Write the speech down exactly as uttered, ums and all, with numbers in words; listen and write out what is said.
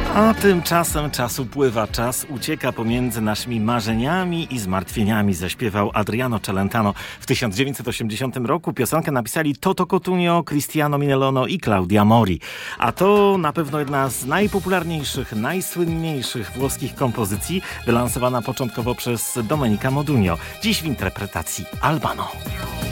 A tymczasem czas upływa, czas ucieka pomiędzy naszymi marzeniami i zmartwieniami, zaśpiewał Adriano Celentano. W tysiąc dziewięćset osiemdziesiątym roku piosenkę napisali Toto Cotugno, Cristiano Minelono i Claudia Mori. A to na pewno jedna z najpopularniejszych, najsłynniejszych włoskich kompozycji, wylansowana początkowo przez Domenica Modugno. Dziś w interpretacji Albano.